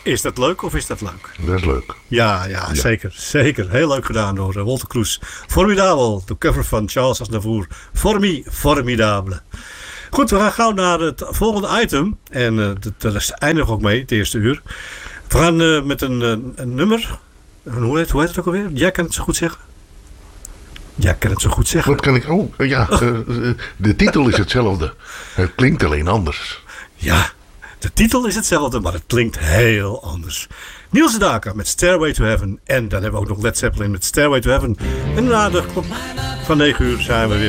Is dat leuk of is dat leuk? Dat is leuk. Ja. Zeker. Zeker. Heel leuk gedaan door Walter Kroes. Formidabel. De cover van Charles Aznavour. Formidabele. Goed, we gaan gauw naar het volgende item. En daar eindigen we ook mee, het eerste uur. We gaan met een nummer. Hoe heet het ook alweer? Jij kan het zo goed zeggen. Ja, ik kan het zo goed zeggen. Wat kan ik... de titel is hetzelfde. Het klinkt alleen anders. Ja, de titel is hetzelfde, maar het klinkt heel anders. Niels Sedaka met Stairway to Heaven. En dan hebben we ook nog Led Zeppelin met Stairway to Heaven. En na de klok van 9 uur zijn we weer